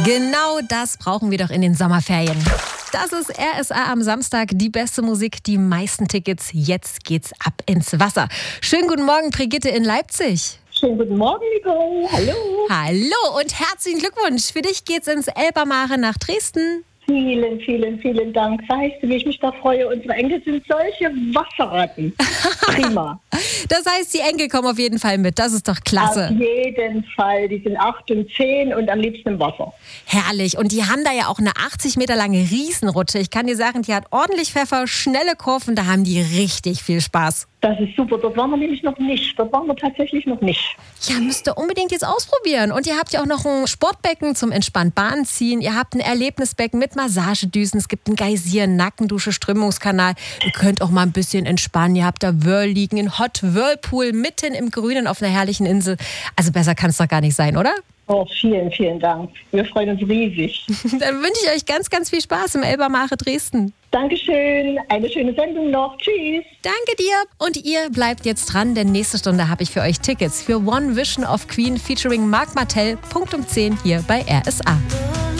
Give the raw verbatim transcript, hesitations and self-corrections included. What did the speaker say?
Genau das brauchen wir doch in den Sommerferien. Das ist R S A am Samstag, die beste Musik, die meisten Tickets. Jetzt geht's ab ins Wasser. Schönen guten Morgen, Brigitte in Leipzig. Schönen guten Morgen, Nicole. Hallo. Hallo und herzlichen Glückwunsch. Für dich geht's ins Elbermare nach Dresden. Vielen, vielen, vielen Dank. Weißt du, wie ich mich da freue? Unsere Enkel sind solche Wasserratten. Prima. Das heißt, die Enkel kommen auf jeden Fall mit. Das ist doch klasse. Auf jeden Fall. Die sind acht und zehn und am liebsten im Wasser. Herrlich. Und die haben da ja auch eine achtzig Meter lange Riesenrutsche. Ich kann dir sagen, die hat ordentlich Pfeffer, schnelle Kurven. Da haben die richtig viel Spaß. Das ist super. Dort waren wir nämlich noch nicht. Dort waren wir tatsächlich noch nicht. Ja, müsst ihr unbedingt jetzt ausprobieren. Und ihr habt ja auch noch ein Sportbecken zum entspannt Bahn ziehen. Ihr habt ein Erlebnisbecken mit Massagedüsen. Es gibt einen Geysir, Nackendusche, Strömungskanal. Ihr könnt auch mal ein bisschen entspannen. Ihr habt da Whirl liegen, ein Hot Whirlpool mitten im Grünen auf einer herrlichen Insel. Also besser kann es doch gar nicht sein, oder? Oh, vielen, vielen Dank. Wir freuen uns riesig. Dann wünsche ich euch ganz, ganz viel Spaß im Elbermare Dresden. Dankeschön. Eine schöne Sendung noch. Tschüss. Danke dir. Und ihr bleibt jetzt dran, denn nächste Stunde habe ich für euch Tickets für One Vision of Queen featuring Marc Martel. Punkt um zehn hier bei R S A.